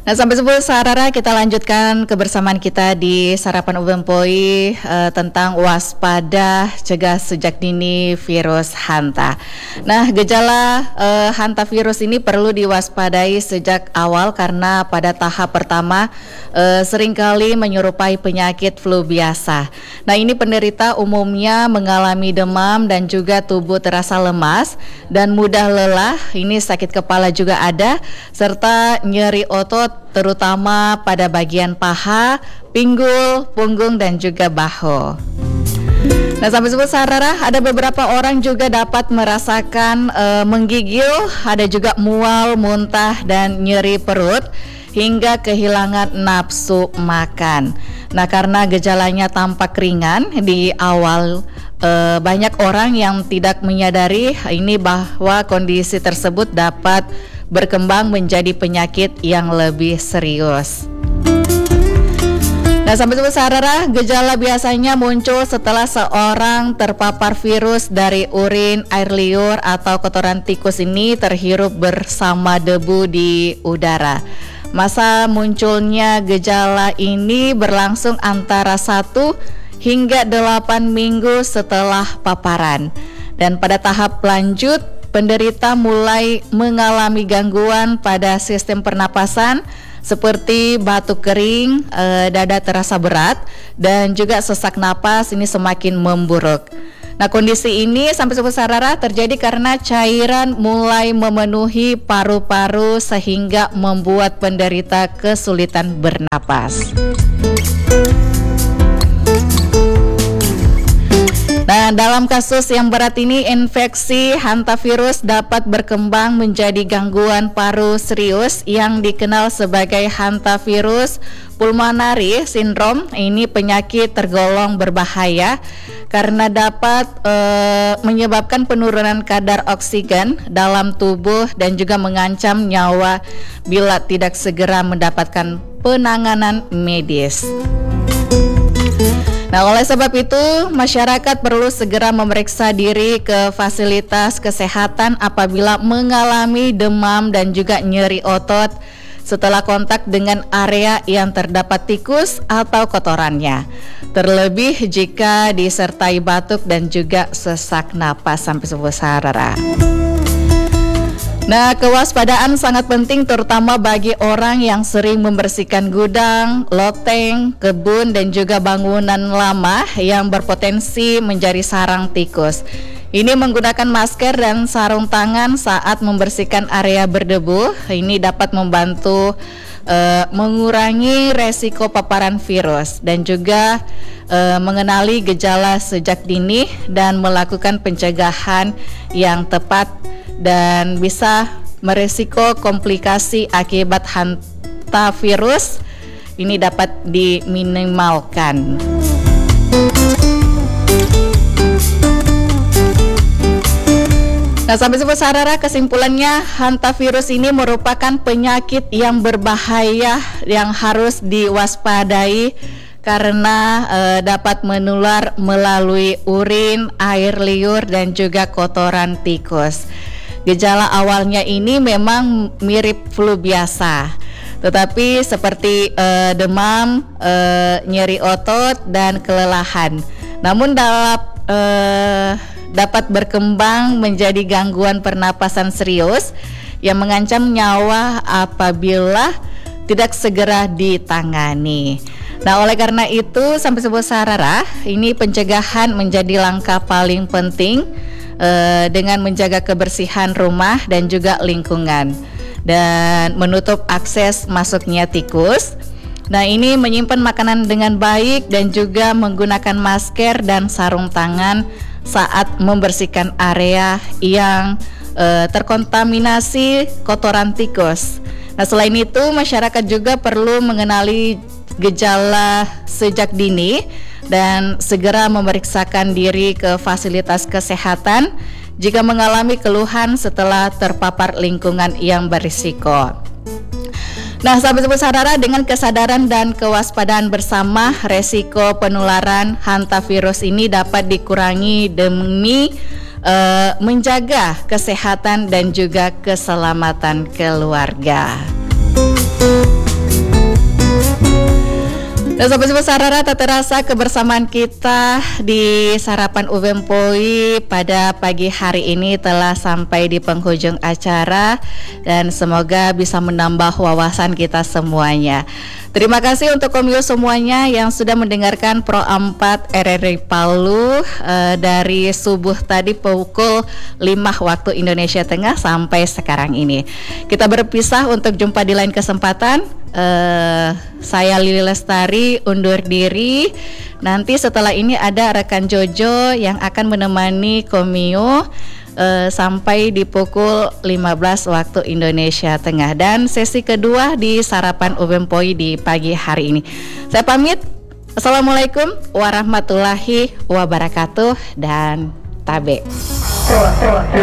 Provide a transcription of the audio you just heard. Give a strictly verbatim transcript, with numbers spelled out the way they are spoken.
Nah, sampai sepuluh Sarara, kita lanjutkan kebersamaan kita di Sarapan Ubempoi uh, tentang waspada cegah sejak dini virus hanta. Nah, gejala uh, hanta virus ini perlu diwaspadai sejak awal karena pada tahap pertama uh, seringkali menyerupai penyakit flu biasa. Nah, ini penderita umumnya mengalami demam dan juga tubuh terasa lemas dan mudah lelah. Ini sakit kepala juga ada, serta nyeri otot terutama pada bagian paha, pinggul, punggung dan juga bahu. Nah, sampai sebut Sarara, ada beberapa orang juga dapat merasakan e, menggigil, ada juga mual, muntah dan nyeri perut hingga kehilangan nafsu makan. Nah, karena gejalanya tampak ringan di awal, e, banyak orang yang tidak menyadari ini bahwa kondisi tersebut dapat berkembang menjadi penyakit yang lebih serius. Nah, sampai sebut Sarara, gejala biasanya muncul setelah seorang terpapar virus dari urin, air liur atau kotoran tikus ini terhirup bersama debu di udara. Masa munculnya gejala ini berlangsung antara satu hingga delapan minggu setelah paparan. Dan pada tahap lanjut, penderita mulai mengalami gangguan pada sistem pernapasan seperti batuk kering, e, dada terasa berat, dan juga sesak napas ini semakin memburuk. Nah, kondisi ini sampai sebut Sarara terjadi karena cairan mulai memenuhi paru-paru sehingga membuat penderita kesulitan bernapas. Nah, dalam kasus yang berat ini, infeksi hantavirus dapat berkembang menjadi gangguan paru serius yang dikenal sebagai hantavirus pulmonari syndrome. Ini penyakit tergolong berbahaya karena dapat e, menyebabkan penurunan kadar oksigen dalam tubuh dan juga mengancam nyawa bila tidak segera mendapatkan penanganan medis. Nah, oleh sebab itu, masyarakat perlu segera memeriksa diri ke fasilitas kesehatan apabila mengalami demam dan juga nyeri otot setelah kontak dengan area yang terdapat tikus atau kotorannya. Terlebih jika disertai batuk dan juga sesak napas sampai sebut Sarara. Nah, kewaspadaan sangat penting terutama bagi orang yang sering membersihkan gudang, loteng, kebun dan juga bangunan lama yang berpotensi menjadi sarang tikus. Ini menggunakan masker dan sarung tangan saat membersihkan area berdebu. Ini dapat membantu uh, mengurangi resiko paparan virus dan juga uh, mengenali gejala sejak dini dan melakukan pencegahan yang tepat dan bisa meresiko komplikasi akibat hantavirus ini dapat diminimalkan. Nah, sampai sebut Sarara, kesimpulannya hantavirus ini merupakan penyakit yang berbahaya yang harus diwaspadai karena e, dapat menular melalui urin, air liur dan juga kotoran tikus. Gejala awalnya ini memang mirip flu biasa, tetapi seperti e, demam, e, nyeri otot dan kelelahan. Namun dalam e, dapat berkembang menjadi gangguan pernapasan serius yang mengancam nyawa apabila tidak segera ditangani. Nah, oleh karena itu sampai sebut Sarara, ini pencegahan menjadi langkah paling penting eh, dengan menjaga kebersihan rumah dan juga lingkungan dan menutup akses masuknya tikus. Nah, ini menyimpan makanan dengan baik dan juga menggunakan masker dan sarung tangan saat membersihkan area yang eh, terkontaminasi kotoran tikus. Nah, selain itu masyarakat juga perlu mengenali gejala sejak dini dan segera memeriksakan diri ke fasilitas kesehatan jika mengalami keluhan setelah terpapar lingkungan yang berisiko. Nah, sahabat sebut Sarara, dengan kesadaran dan kewaspadaan bersama, resiko penularan hantavirus ini dapat dikurangi demi uh, menjaga kesehatan dan juga keselamatan keluarga. Dan sobat-sobat Sarara, tak terasa kebersamaan kita di Sarapan U B M P O I pada pagi hari ini telah sampai di penghujung acara, dan semoga bisa menambah wawasan kita semuanya. Terima kasih untuk Komio semuanya yang sudah mendengarkan Pro empat R R I Palu uh, dari subuh tadi pukul lima waktu Indonesia Tengah sampai sekarang ini. Kita berpisah untuk jumpa di lain kesempatan. Uh, saya Lili Lestari undur diri. Nanti setelah ini ada rekan Jojo yang akan menemani Komio uh, sampai di pukul lima belas waktu Indonesia Tengah, dan sesi kedua di Sarapan U B M P O I di pagi hari ini. Saya pamit. Assalamualaikum warahmatullahi wabarakatuh dan tabe.